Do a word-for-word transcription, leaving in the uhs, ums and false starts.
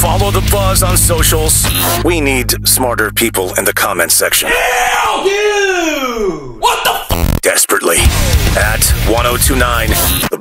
Follow the buzz on socials. We need smarter people in the comments section. Hell, dude! What the f? Desperately. At one oh two nine, the